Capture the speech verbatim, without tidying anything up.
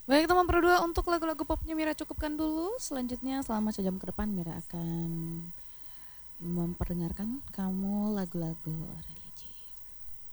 Baik teman berdua, untuk lagu-lagu popnya Mira cukupkan dulu. Selanjutnya selama sejam ke depan Mira akan memperdengarkan kamu lagu-lagu